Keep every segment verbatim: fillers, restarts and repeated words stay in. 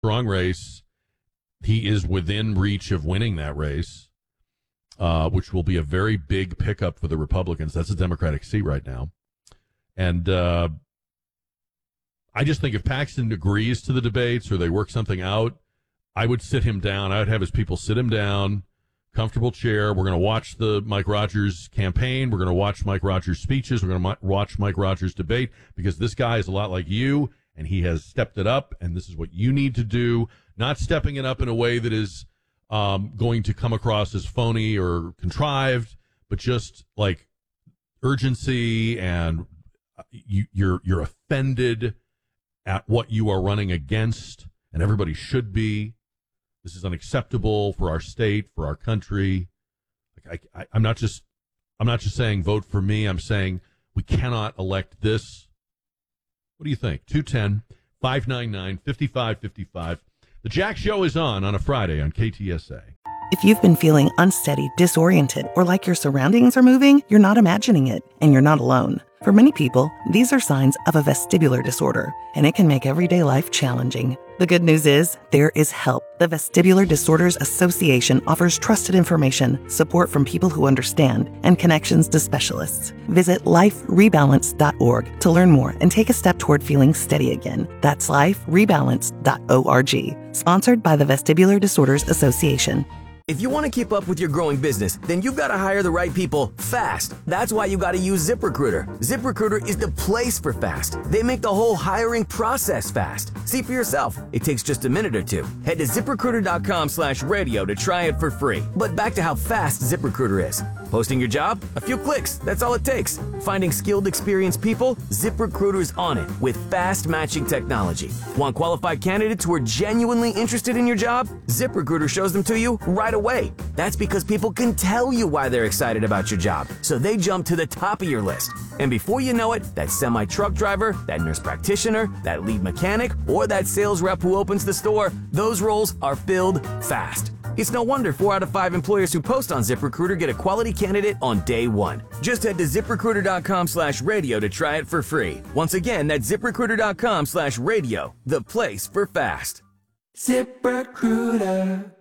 strong race. He is within reach of winning that race, uh, which will be a very big pickup for the Republicans. That's a Democratic seat right now. And uh, I just think if Paxton agrees to the debates or they work something out, I would sit him down. I would have his people sit him down, comfortable chair. We're going to watch the Mike Rogers campaign. We're going to watch Mike Rogers' speeches. We're going to watch Mike Rogers' debate, because this guy is a lot like you, and he has stepped it up, and this is what you need to do. Not stepping it up in a way that is um, going to come across as phony or contrived, but just like urgency, and you, you're you're offended at what you are running against, and everybody should be. This is unacceptable for our state, for our country. Like I, I, I'm not just I'm not just saying vote for me. I'm saying we cannot elect this. What do you think? two one zero, five nine nine, five five five five. The Jack Show is on on a Friday on K T S A. If you've been feeling unsteady, disoriented, or like your surroundings are moving, you're not imagining it, and you're not alone. For many people, these are signs of a vestibular disorder, and it can make everyday life challenging. The good news is, there is help. The Vestibular Disorders Association offers trusted information, support from people who understand, and connections to specialists. Visit life rebalance dot org to learn more and take a step toward feeling steady again. That's life rebalance dot org. Sponsored by the Vestibular Disorders Association. If you want to keep up with your growing business, then you've got to hire the right people fast. That's why you got to use ZipRecruiter. ZipRecruiter is the place for fast. They make the whole hiring process fast. See for yourself. It takes just a minute or two. Head to ZipRecruiter.com slash radio to try it for free. But back to how fast ZipRecruiter is. Posting your job? A few clicks. That's all it takes. Finding skilled, experienced people? ZipRecruiter's on it with fast matching technology. Want qualified candidates who are genuinely interested in your job? ZipRecruiter shows them to you right away. That's because people can tell you why they're excited about your job, so they jump to the top of your list. And before you know it, that semi-truck driver, that nurse practitioner, that lead mechanic, or that sales rep who opens the store, those roles are filled fast. It's no wonder four out of five employers who post on ZipRecruiter get a quality candidate on day one. Just head to ZipRecruiter.com slash radio to try it for free. Once again, that's ZipRecruiter.com slash radio, the place for fast. ZipRecruiter.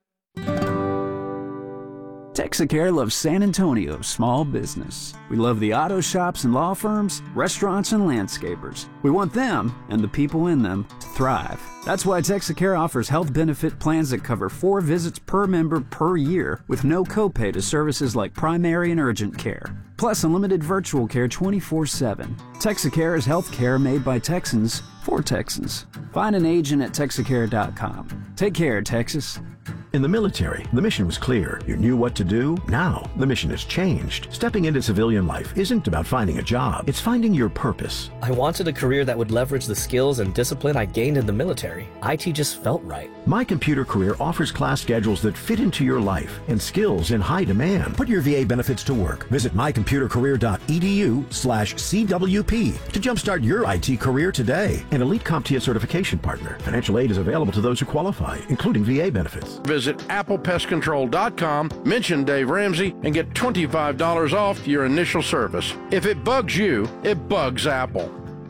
Texacare loves San Antonio's small business. We love the auto shops and law firms, restaurants and landscapers. We want them, and the people in them, to thrive. That's why Texacare offers health benefit plans that cover four visits per member per year with no copay to services like primary and urgent care. Plus unlimited virtual care twenty-four seven. Texacare is health care made by Texans for Texans. Find an agent at Texacare dot com. Take care, Texas. In the military, the mission was clear. You knew what to do. Now, the mission has changed. Stepping into civilian life isn't about finding a job. It's finding your purpose. I wanted a career that would leverage the skills and discipline I gained in the military. I T just felt right. My Computer Career offers class schedules that fit into your life and skills in high demand. Put your V A benefits to work. Visit mycomputercareer.edu slash CWP to jumpstart your I T career today. An elite CompTIA certification partner. Financial aid is available to those who qualify, including V A benefits. Visit apple pest control dot com, mention Dave Ramsey, and get twenty-five dollars off your initial service. If it bugs you, it bugs Apple.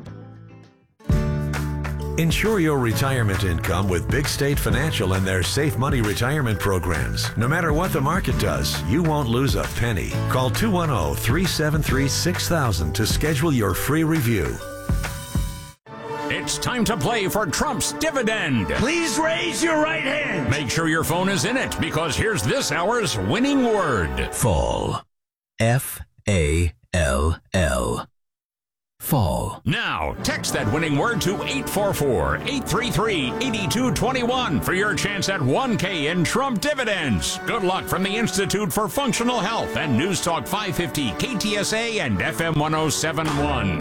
Ensure your retirement income with Big State Financial and their Safe Money retirement programs. No matter what the market does, you won't lose a penny. Call two one zero, three seven three, six thousand to schedule your free review. It's time to play for Trump's dividend. Please raise your right hand. Make sure your phone is in it, because here's this hour's winning word. Fall. F A L L. Fall. Now, text that winning word to eight four four, eight three three, eight two two one for your chance at one K in Trump dividends. Good luck from the Institute for Functional Health and News Talk five fifty, K T S A and F M one oh seven point one.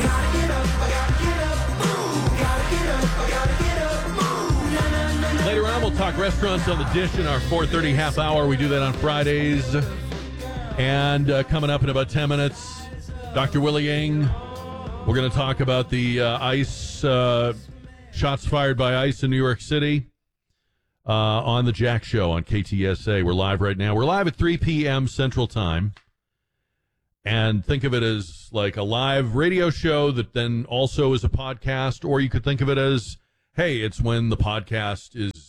Later on, we'll talk restaurants on the dish in our four thirty half hour. We do that on Fridays. And uh, coming up in about ten minutes, Doctor Willie Ng. We're going to talk about the uh, ICE, uh, shots fired by ICE in New York City uh, on the Jack Show on K T S A. We're live right now. We're live at three p.m. Central Time. And think of it as like a live radio show that then also is a podcast, or you could think of it as, hey, it's when the podcast is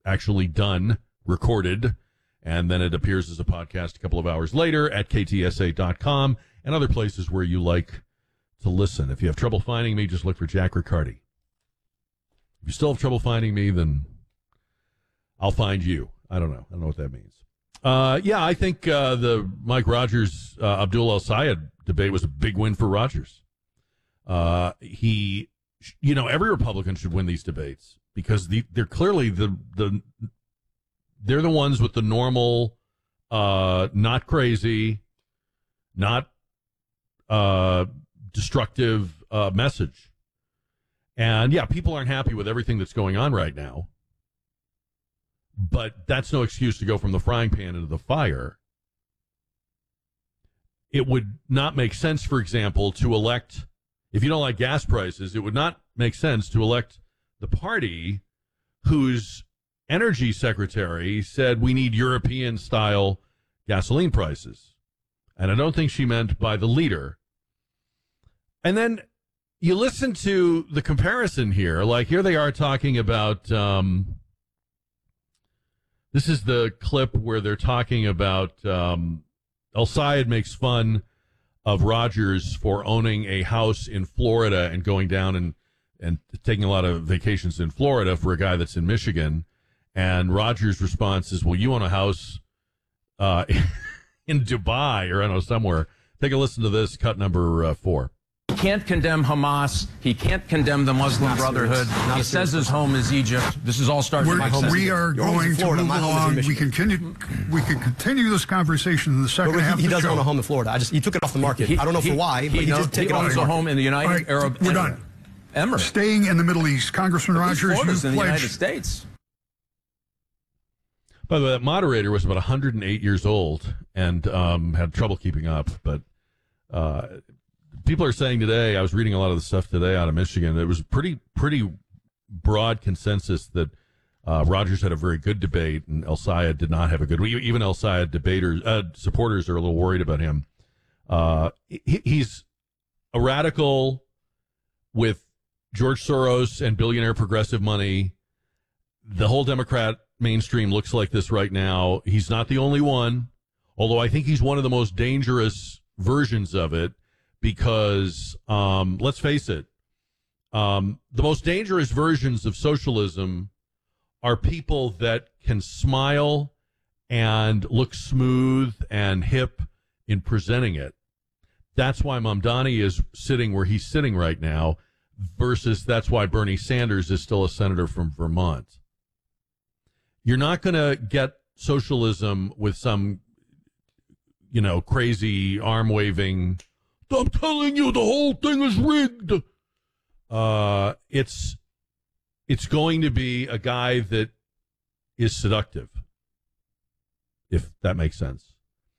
actually done, recorded, and then it appears as a podcast a couple of hours later at K T S A dot com and other places where you like to listen. If you have trouble finding me, just look for Jack Riccardi. If you still have trouble finding me, then I'll find you. I don't know. I don't know what that means. Uh, yeah, I think uh, the Mike Rogers, uh, Abdul El-Sayed debate was a big win for Rogers. Uh, he, you know, every Republican should win these debates because the, they're clearly the the they're the ones with the normal, uh, not crazy, not uh, destructive uh, message. And yeah, people aren't happy with everything that's going on right now. But that's no excuse to go from the frying pan into the fire. It would not make sense, for example, to elect, if you don't like gas prices, it would not make sense to elect the party whose energy secretary said we need European-style gasoline prices. And I don't think she meant by the leader. And then you listen to the comparison here. Like, here they are talking about... Um, This is the clip where they're talking about um, El-Sayed makes fun of Rogers for owning a house in Florida and going down and, and taking a lot of vacations in Florida for a guy that's in Michigan. And Rogers' response is, well, you own a house uh, in Dubai or I don't know, somewhere. Take a listen to this, cut number uh, four. He can't condemn Hamas. He can't condemn the Muslim Brotherhood. He says his home is Egypt. This is all starting. We're, we are going to move along. We continue. We can continue this conversation in the second but he, half. He of the does show. own a home in Florida. I just he took it off the market. He, I don't know he, for why, he, but he, he did take he it off owns the a market. home in the United right, Arab We're Emirates. done. Emirates. Staying in the Middle East, Congressman Rogers, you Florida's in the pledged. United States. By the way, that moderator was about one hundred eight years old and um, had trouble keeping up. But uh, people are saying today, I was reading a lot of the stuff today out of Michigan, it was pretty pretty broad consensus that uh, Rogers had a very good debate and El-Sayed did not have a good one. Even El-Sayed debaters, uh, supporters are a little worried about him. Uh, he, he's a radical with George Soros and billionaire progressive money. The whole Democrat mainstream looks like this right now. He's not the only one, although I think he's one of the most dangerous versions of it because, um, let's face it, um, the most dangerous versions of socialism are people that can smile and look smooth and hip in presenting it. That's why Mamdani is sitting where he's sitting right now versus that's why Bernie Sanders is still a senator from Vermont. You're not going to get socialism with some, you know, crazy arm waving, I'm telling you, the whole thing is rigged. Uh, it's, it's going to be a guy that is seductive, if that makes sense.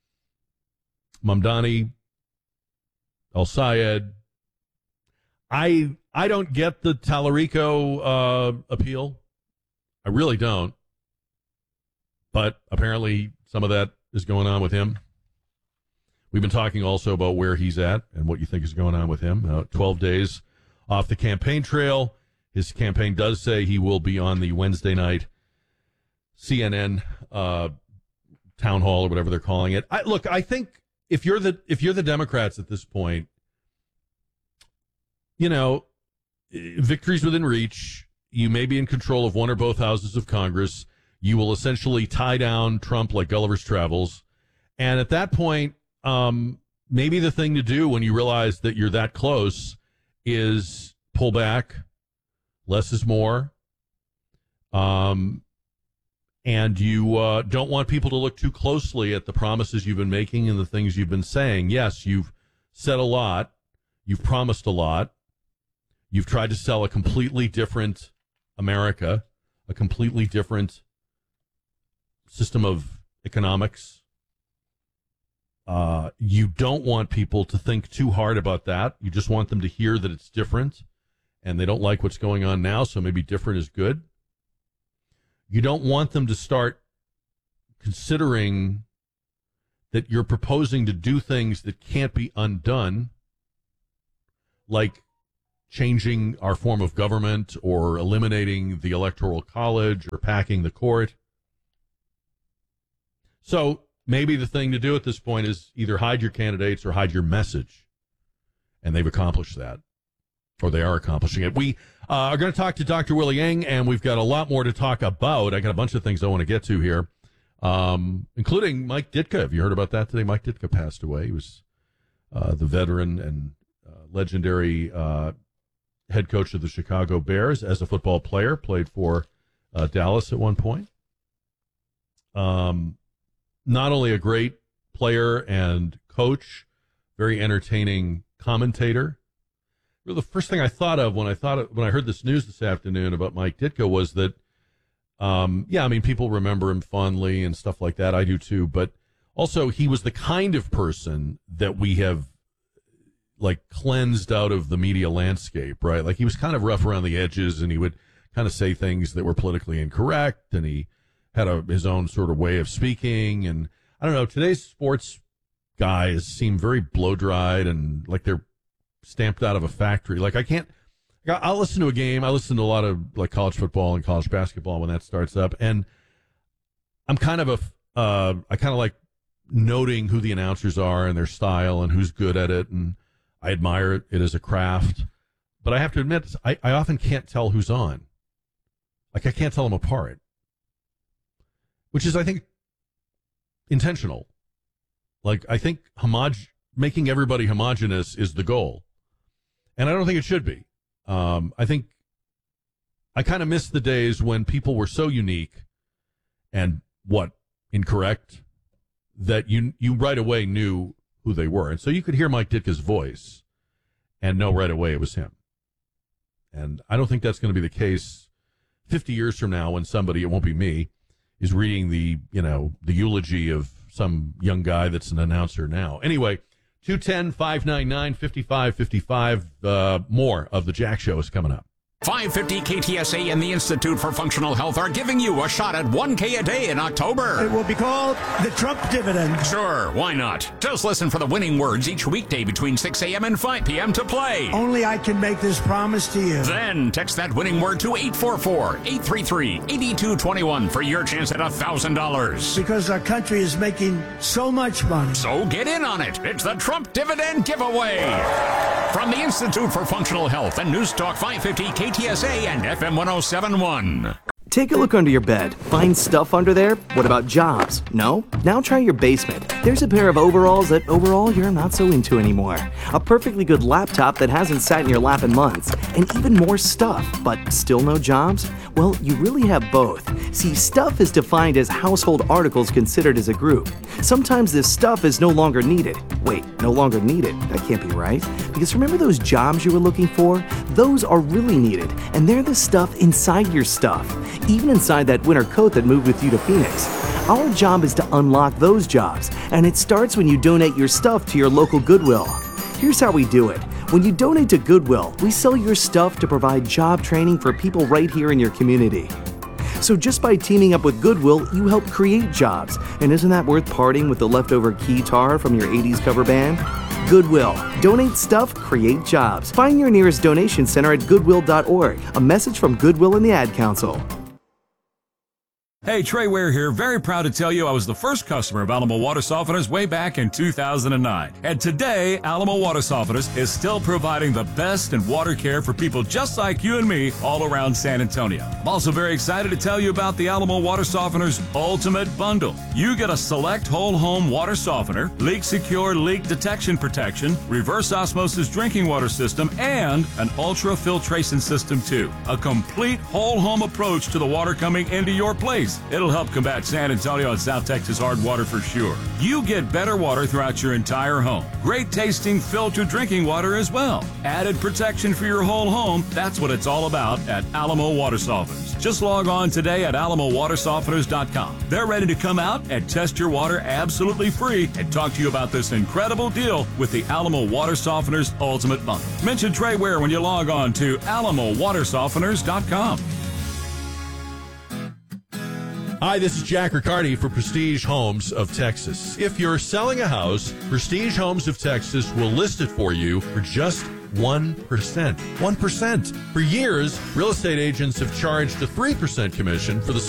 Mamdani, El-Sayed. I, I don't get the Tallarico uh, appeal. I really don't. But apparently some of that is going on with him. We've been talking also about where he's at and what you think is going on with him. Uh, twelve days off the campaign trail. His campaign does say he will be on the Wednesday night C N N uh, town hall or whatever they're calling it. I, look, I think if you're the if you're the Democrats at this point, you know, victory's within reach. You may be in control of one or both houses of Congress. You will essentially tie down Trump like Gulliver's Travels. And at that point, um, maybe the thing to do when you realize that you're that close is pull back. Less is more. Um, and you uh, don't want people to look too closely at the promises you've been making and the things you've been saying. Yes, you've said a lot. You've promised a lot. You've tried to sell a completely different America, a completely different system of economics. Uh, you don't want people to think too hard about that. You just want them to hear that it's different and they don't like what's going on now, so maybe different is good. You don't want them to start considering that you're proposing to do things that can't be undone, like changing our form of government or eliminating the Electoral College or packing the court. So maybe the thing to do at this point is either hide your candidates or hide your message. And they've accomplished that, or they are accomplishing it. We uh, are going to talk to Doctor Willie Ng, and we've got a lot more to talk about. I got a bunch of things I want to get to here, um, including Mike Ditka. Have you heard about that today? Mike Ditka passed away. He was uh, the veteran and uh, legendary uh, head coach of the Chicago Bears as a football player, played for uh, Dallas at one point. Um, not only a great player and coach, very entertaining commentator. Well, the first thing I thought of when I thought of, when I heard this news this afternoon about Mike Ditka was that, um, yeah, I mean, people remember him fondly and stuff like that. I do too. But also, he was the kind of person that we have like cleansed out of the media landscape, right? Like he was kind of rough around the edges, and he would kind of say things that were politically incorrect, and he had a, his own sort of way of speaking. And I don't know, today's sports guys seem very blow-dried and like they're stamped out of a factory. Like I can't, I'll listen to a game. I listen to a lot of like college football and college basketball when that starts up. And I'm kind of a, uh, I kind of like noting who the announcers are and their style and who's good at it. And I admire it, it as a craft. But I have to admit, I, I often can't tell who's on. Like I can't tell them apart. Which is, I think, intentional. Like, I think homog- making everybody homogenous is the goal. And I don't think it should be. Um, I think I kind of miss the days when people were so unique and, what, incorrect, that you you right away knew who they were. And so you could hear Mike Ditka's voice and know right away it was him. And I don't think that's going to be the case fifty years from now when somebody, it won't be me, is reading the, you know, the eulogy of some young guy that's an announcer now. Anyway, two one zero, five nine nine, five five five five. Uh, more of the Jack Show is coming up. five fifty K T S A and the Institute for Functional Health are giving you a shot at one K a day in October. It will be called the Trump Dividend. Sure, why not? Just listen for the winning words each weekday between six a.m. and five p.m. to play. Only I can make this promise to you. Then text that winning word to eight four four, eight three three, eight two two one for your chance at one thousand dollars. Because our country is making so much money. So get in on it. It's the Trump Dividend Giveaway. From the Institute for Functional Health and News Talk five fifty K T S A and F M one oh seven point one. Take a look under your bed. Find stuff under there? What about jobs? No? Now try your basement. There's a pair of overalls that overall you're not so into anymore. A perfectly good laptop that hasn't sat in your lap in months. And even more stuff, but still no jobs? Well, you really have both. See, stuff is defined as household articles considered as a group. Sometimes this stuff is no longer needed. Wait, no longer needed? That can't be right. Because remember those jobs you were looking for? Those are really needed, and they're the stuff inside your stuff. Even inside that winter coat that moved with you to Phoenix. Our job is to unlock those jobs, and it starts when you donate your stuff to your local Goodwill. Here's how we do it. When you donate to Goodwill, we sell your stuff to provide job training for people right here in your community. So just by teaming up with Goodwill, you help create jobs. And isn't that worth parting with the leftover keytar from your eighties cover band? Goodwill. Donate stuff, create jobs. Find your nearest donation center at goodwill dot org. A message from Goodwill and the Ad Council. Hey, Trey Ware here. Very proud to tell you I was the first customer of Alamo Water Softeners way back in two thousand nine. And today, Alamo Water Softeners is still providing the best in water care for people just like you and me all around San Antonio. I'm also very excited to tell you about the Alamo Water Softeners Ultimate Bundle. You get a select whole home water softener, leak secure leak detection protection, reverse osmosis drinking water system, and an ultra filtration system too. A complete whole home approach to the water coming into your place. It'll help combat San Antonio and South Texas hard water for sure. You get better water throughout your entire home. Great tasting filtered drinking water as well. Added protection for your whole home. That's what it's all about at Alamo Water Softeners. Just log on today at alamo water softeners dot com. They're ready to come out and test your water absolutely free and talk to you about this incredible deal with the Alamo Water Softeners Ultimate Bundle. Mention Trey Ware when you log on to alamo water softeners dot com. Hi, this is Jack Riccardi for Prestige Homes of Texas. If you're selling a house, Prestige Homes of Texas will list it for you for just one percent. one percent. For years, real estate agents have charged a three percent commission for the